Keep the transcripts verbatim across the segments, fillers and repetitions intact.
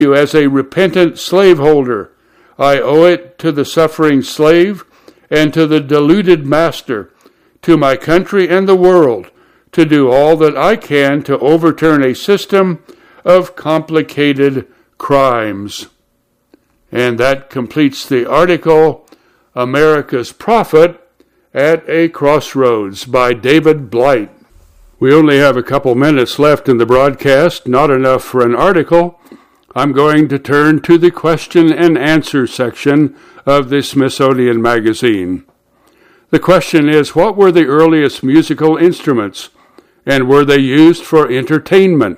you as a repentant slaveholder. I owe it to the suffering slave and to the deluded master, to my country and the world, to do all that I can to overturn a system of complicated crimes. And that completes the article, America's Prophet at a Crossroads by David Blight. We only have a couple minutes left in the broadcast, not enough for an article. I'm going to turn to the question and answer section of the Smithsonian Magazine. The question is, what were the earliest musical instruments, and were they used for entertainment?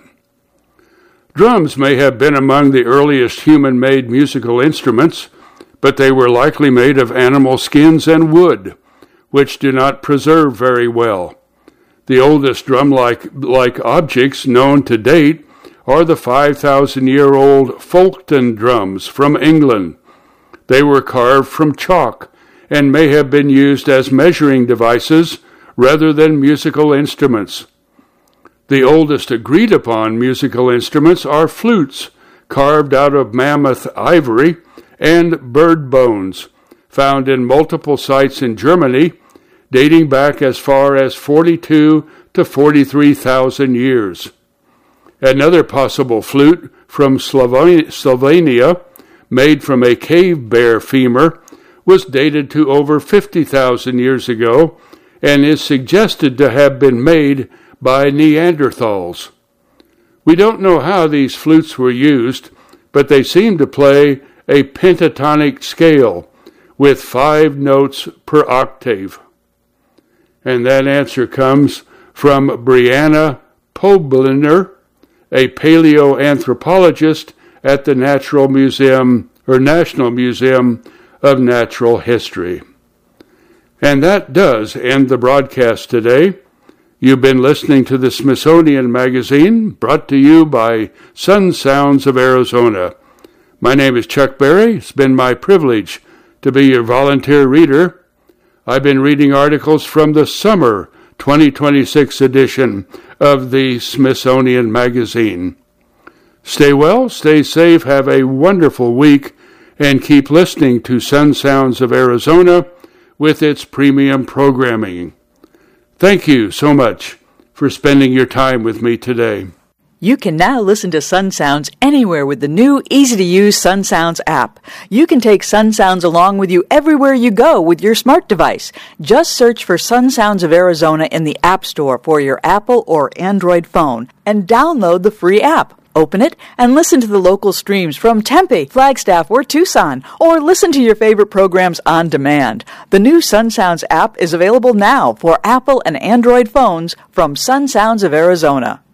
Drums may have been among the earliest human-made musical instruments, but they were likely made of animal skins and wood, which do not preserve very well. The oldest drum-like like objects known to date are the five thousand year old Folkton drums from England. They were carved from chalk and may have been used as measuring devices rather than musical instruments. The oldest agreed-upon musical instruments are flutes, carved out of mammoth ivory, and bird bones, found in multiple sites in Germany, dating back as far as forty-two to forty-three thousand years. Another possible flute from Slovenia, made from a cave bear femur, was dated to over fifty thousand years ago and is suggested to have been made by Neanderthals. We don't know how these flutes were used, but they seem to play a pentatonic scale with five notes per octave. And that answer comes from Brianna Pobliner, a paleoanthropologist at the Natural Museum or National Museum of Natural History. And that does end the broadcast today. You've been listening to the Smithsonian Magazine, brought to you by Sun Sounds of Arizona. My name is Chuck Berry. It's been my privilege to be your volunteer reader. I've been reading articles from the summer twenty twenty-six edition of the Smithsonian Magazine. Stay well, stay safe, have a wonderful week, and keep listening to Sun Sounds of Arizona with its premium programming. Thank you so much for spending your time with me today. You can now listen to Sun Sounds anywhere with the new, easy-to-use Sun Sounds app. You can take Sun Sounds along with you everywhere you go with your smart device. Just search for Sun Sounds of Arizona in the App Store for your Apple or Android phone and download the free app. Open it and listen to the local streams from Tempe, Flagstaff, or Tucson, or listen to your favorite programs on demand. The new Sun Sounds app is available now for Apple and Android phones from Sun Sounds of Arizona.